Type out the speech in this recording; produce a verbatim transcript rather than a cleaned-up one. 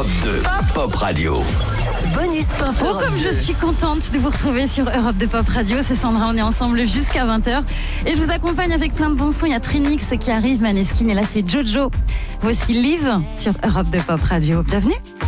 Europe deux, Pop Radio. Bonus Pop. Oh, Europe comme je deux. suis contente de vous retrouver sur Europe deux Pop Radio. C'est Sandra, on est ensemble jusqu'à vingt heures. Et je vous accompagne avec plein de bons sons. Il y a Trinix qui arrive, Maneskin, et là c'est Jojo. Voici Live sur Europe deux Pop Radio. Bienvenue.